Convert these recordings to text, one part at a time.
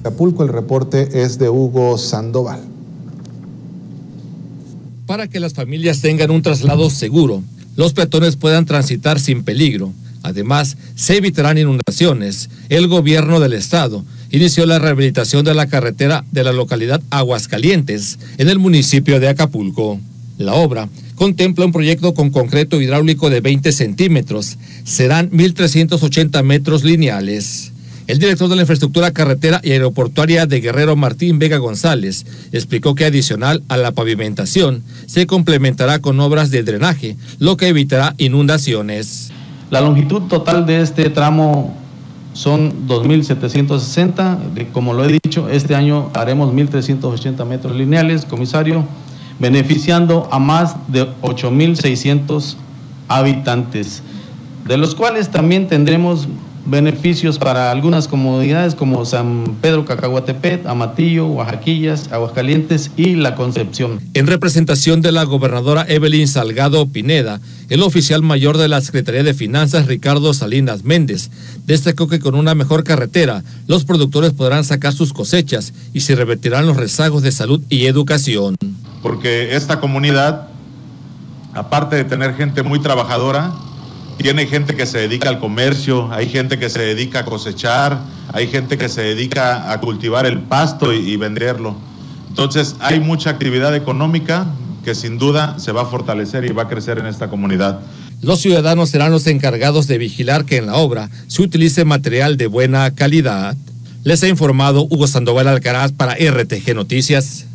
Acapulco, el reporte es de Hugo Sandoval. Para que las familias tengan un traslado seguro, los peatones puedan transitar sin peligro. Además, se evitarán inundaciones. El gobierno del estado inició la rehabilitación de la carretera de la localidad Aguascalientes, en el municipio de Acapulco. La obra contempla un proyecto con concreto hidráulico de 20 centímetros. Serán 1.380 metros lineales. El director de la infraestructura carretera y aeroportuaria de Guerrero, Martín Vega González, explicó que adicional a la pavimentación, se complementará con obras de drenaje, lo que evitará inundaciones. La longitud total de este tramo son 2.760, como lo he dicho, este año haremos 1.380 metros lineales, comisario, beneficiando a más de 8.600 habitantes, de los cuales también tendremos beneficios para algunas comunidades como San Pedro Cacahuatepec, Amatillo, Oaxaquillas, Aguascalientes y La Concepción. En representación de la gobernadora Evelyn Salgado Pineda, el oficial mayor de la Secretaría de Finanzas, Ricardo Salinas Méndez, destacó que con una mejor carretera, los productores podrán sacar sus cosechas y se revertirán los rezagos de salud y educación. Porque esta comunidad, aparte de tener gente muy trabajadora, tiene gente que se dedica al comercio, hay gente que se dedica a cosechar, hay gente que se dedica a cultivar el pasto y venderlo. Entonces hay mucha actividad económica que sin duda se va a fortalecer y va a crecer en esta comunidad. Los ciudadanos serán los encargados de vigilar que en la obra se utilice material de buena calidad. Les ha informado Hugo Sandoval Alcaraz para RTG Noticias.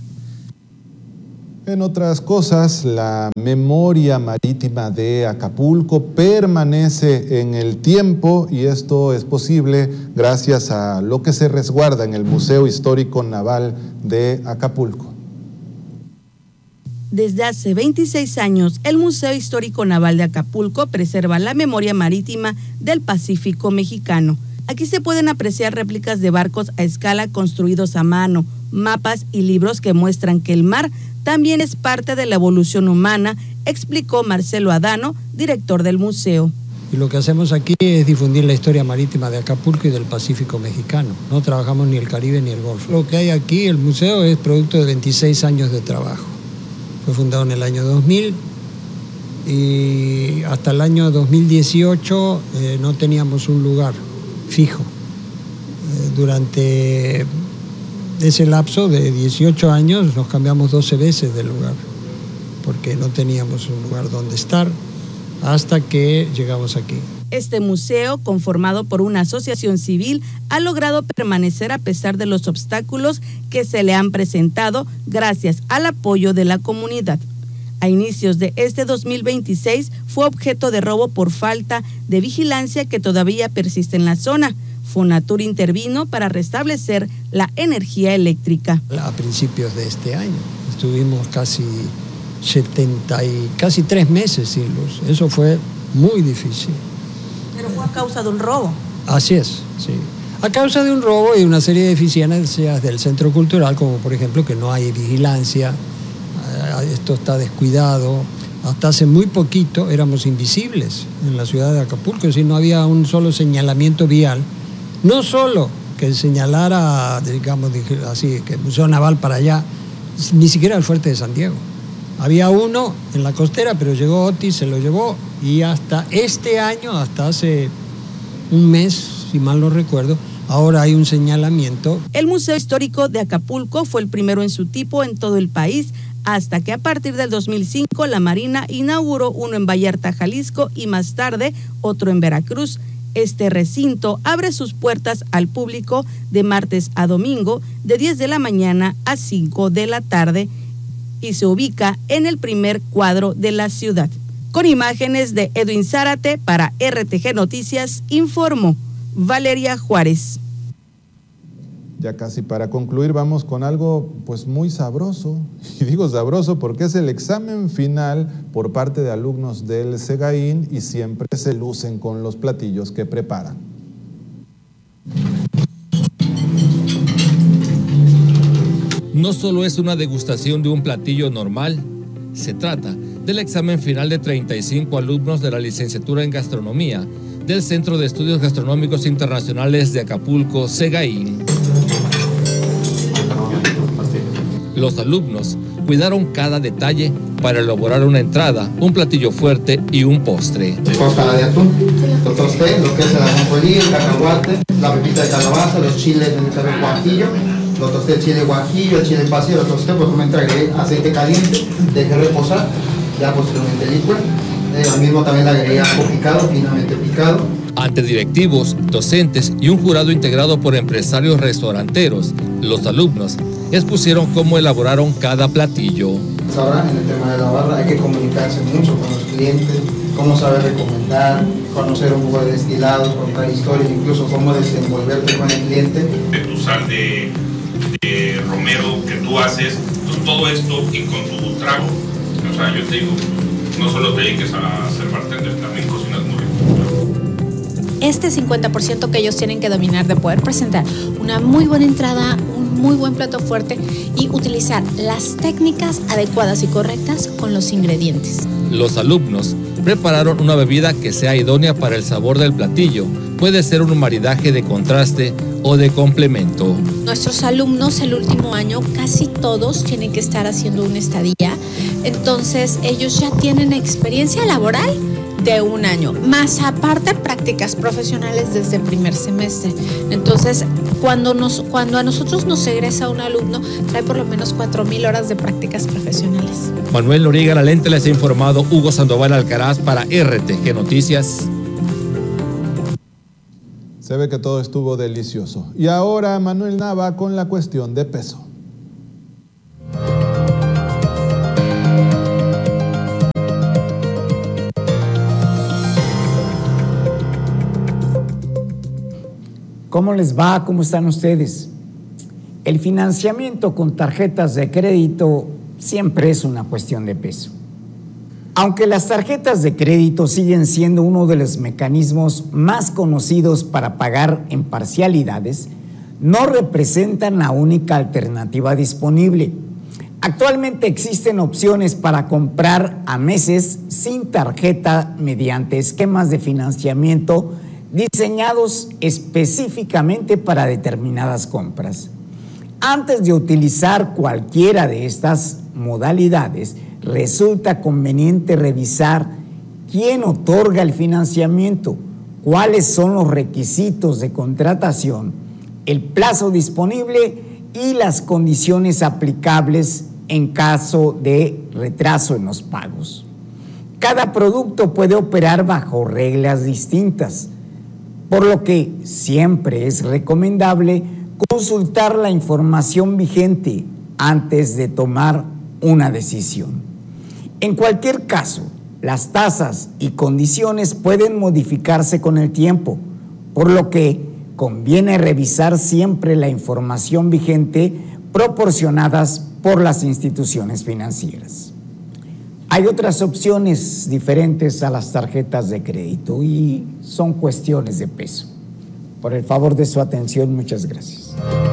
En otras cosas, la memoria marítima de Acapulco permanece en el tiempo y esto es posible gracias a lo que se resguarda en el Museo Histórico Naval de Acapulco. Desde hace 26 años, el Museo Histórico Naval de Acapulco preserva la memoria marítima del Pacífico mexicano. Aquí se pueden apreciar réplicas de barcos a escala construidos a mano, mapas y libros que muestran que el mar también es parte de la evolución humana, explicó Marcelo Adano, director del museo. Y lo que hacemos aquí es difundir la historia marítima de Acapulco y del Pacífico mexicano. No trabajamos ni el Caribe ni el Golfo. Lo que hay aquí, el museo, es producto de 26 años de trabajo. Fue fundado en el año 2000 y hasta el año 2018 no teníamos un lugar fijo. Durante ese lapso de 18 años nos cambiamos 12 veces de lugar, porque no teníamos un lugar donde estar hasta que llegamos aquí. Este museo, conformado por una asociación civil, ha logrado permanecer a pesar de los obstáculos que se le han presentado gracias al apoyo de la comunidad. A inicios de este 2026 fue objeto de robo por falta de vigilancia que todavía persiste en la zona. Fonatur intervino para restablecer la energía eléctrica. A principios de este año estuvimos casi 3 meses sin luz. Eso fue muy difícil. ¿Pero fue a causa de un robo? Así es, sí. A causa de un robo y una serie de deficiencias del centro cultural, como por ejemplo que no hay vigilancia, esto está descuidado. Hasta hace muy poquito éramos invisibles en la ciudad de Acapulco, es decir, no había un solo señalamiento vial. No solo que señalara, digamos así, que el Museo Naval para allá, ni siquiera el Fuerte de San Diego. Había uno en la costera, pero llegó Otis, se lo llevó, y hasta este año, hasta hace un mes, si mal no recuerdo, ahora hay un señalamiento. El Museo Histórico de Acapulco fue el primero en su tipo en todo el país, hasta que a partir del 2005 la Marina inauguró uno en Vallarta, Jalisco, y más tarde otro en Veracruz. Este recinto abre sus puertas al público de martes a domingo, de 10 de la mañana a 5 de la tarde, y se ubica en el primer cuadro de la ciudad. Con imágenes de Edwin Zárate para RTG Noticias, informó Valeria Juárez. Ya casi para concluir vamos con algo pues muy sabroso, y digo sabroso porque es el examen final por parte de alumnos del Segaín y siempre se lucen con los platillos que preparan. No solo es una degustación de un platillo normal, se trata del examen final de 35 alumnos de la licenciatura en gastronomía del Centro de Estudios Gastronómicos Internacionales de Acapulco, Segaín. Los alumnos cuidaron cada detalle para elaborar una entrada, un platillo fuerte y un postre. Costada de atún, lo tosté, lo que es el ajonjolí, el cacahuate, la pepita de calabaza, los chiles de guajillo, lo tosté el chile guajillo, el chile pasilla, lo tosté, pues me agregué aceite caliente, dejé reposar, ya posteriormente licué. Al mismo también le agregué ajo picado, finamente picado. Ante directivos, docentes y un jurado integrado por empresarios restauranteros, los alumnos expusieron cómo elaboraron cada platillo. Ahora en el tema de la barra hay que comunicarse mucho con los clientes, cómo saber recomendar, conocer un poco de destilados, contar historias, incluso cómo desenvolverte con el cliente. Tu sal de romero que tú haces, pues todo esto y con tu trago, o sea, yo te digo, no solo te dediques a ser bartender, también cocinas muy rico. Este 50% que ellos tienen que dominar de poder presentar una muy buena entrada, un muy buen plato fuerte y utilizar las técnicas adecuadas y correctas con los ingredientes. Los alumnos prepararon una bebida que sea idónea para el sabor del platillo. Puede ser un maridaje de contraste o de complemento. Nuestros alumnos el último año casi todos tienen que estar haciendo una estadía, entonces ellos ya tienen experiencia laboral de un año, más aparte prácticas profesionales desde el primer semestre. Entonces, cuando a nosotros nos egresa un alumno, trae por lo menos 4,000 horas de prácticas profesionales. Manuel Noriega Lalente les ha informado. Hugo Sandoval Alcaraz para RTG Noticias. Se ve que todo estuvo delicioso. Y ahora Manuel Nava con la cuestión de peso. ¿Cómo les va? ¿Cómo están ustedes? El financiamiento con tarjetas de crédito siempre es una cuestión de peso. Aunque las tarjetas de crédito siguen siendo uno de los mecanismos más conocidos para pagar en parcialidades, no representan la única alternativa disponible. Actualmente existen opciones para comprar a meses sin tarjeta mediante esquemas de financiamiento diseñados específicamente para determinadas compras. Antes de utilizar cualquiera de estas modalidades, resulta conveniente revisar quién otorga el financiamiento, cuáles son los requisitos de contratación, el plazo disponible y las condiciones aplicables en caso de retraso en los pagos. Cada producto puede operar bajo reglas distintas, por lo que siempre es recomendable consultar la información vigente antes de tomar una decisión. En cualquier caso, las tasas y condiciones pueden modificarse con el tiempo, por lo que conviene revisar siempre la información vigente proporcionadas por las instituciones financieras. Hay otras opciones diferentes a las tarjetas de crédito y son cuestiones de peso. Por el favor de su atención, muchas gracias.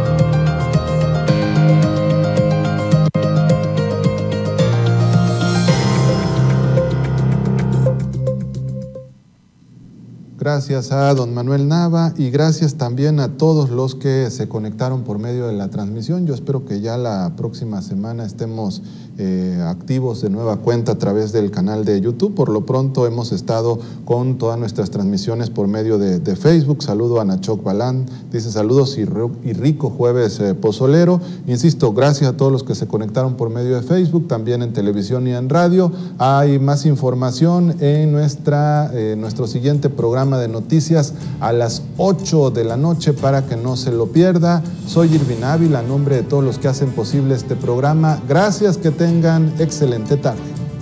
Gracias a don Manuel Nava y gracias también a todos los que se conectaron por medio de la transmisión. Yo espero que ya la próxima semana estemos activos de nueva cuenta a través del canal de YouTube. Por lo pronto hemos estado con todas nuestras transmisiones por medio de Facebook. Saludo a Nachoc Balán, dice saludos y rico jueves pozolero. Insisto, gracias a todos los que se conectaron por medio de Facebook, también en televisión y en radio. Hay más información en nuestro siguiente programa de noticias a las 8 de la noche para que no se lo pierda. Soy Irvin Ávila, a nombre de todos los que hacen posible este programa. Gracias, que tengan excelente tarde.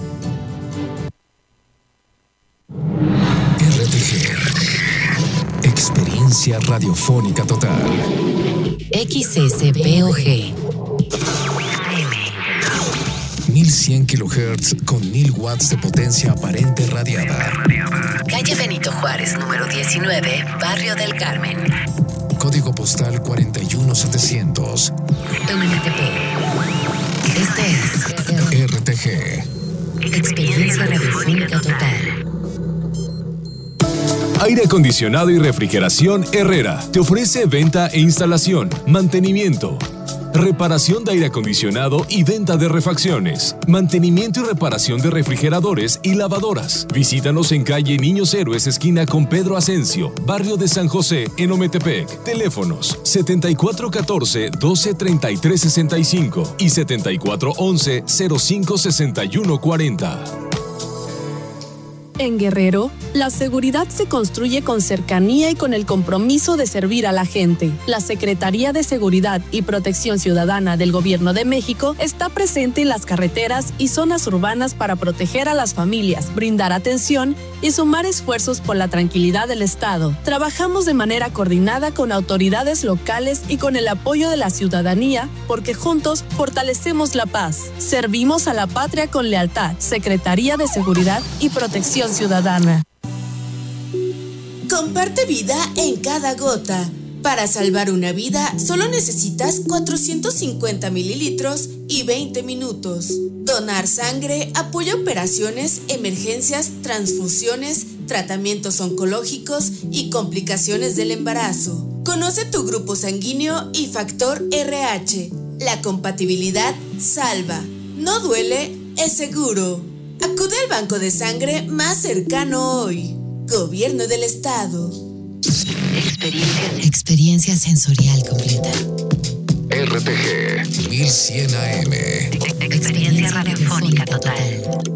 RTG, experiencia radiofónica total. XSPOG 1100 kHz con 1000 watts de potencia aparente radiada. Calle Benito Juárez, número 19, Barrio del Carmen. Código postal 41700. MNTP. Este es RTG, experiencia radiofónica total. Aire acondicionado y refrigeración Herrera te ofrece venta e instalación, mantenimiento. reparación de aire acondicionado y venta de refacciones, mantenimiento y reparación de refrigeradores y lavadoras. Visítanos en calle Niños Héroes, esquina con Pedro Ascencio, barrio de San José, en Ometepec. Teléfonos 7414-123365 y 7411-056140. En Guerrero, la seguridad se construye con cercanía y con el compromiso de servir a la gente. La Secretaría de Seguridad y Protección Ciudadana del Gobierno de México está presente en las carreteras y zonas urbanas para proteger a las familias, brindar atención y sumar esfuerzos por la tranquilidad del Estado. Trabajamos de manera coordinada con autoridades locales y con el apoyo de la ciudadanía, porque juntos fortalecemos la paz. Servimos a la patria con lealtad. Secretaría de Seguridad y Protección Ciudadana. Comparte vida en cada gota. Para salvar una vida, solo necesitas 450 mililitros y 20 minutos. Donar sangre apoya operaciones, emergencias, transfusiones, tratamientos oncológicos y complicaciones del embarazo. Conoce tu grupo sanguíneo y factor RH. La compatibilidad salva. No duele, es seguro. Acude al banco de sangre más cercano hoy. Gobierno del Estado. Experiencia sensorial completa. RTG 1100 AM. Experiencia radiofónica total.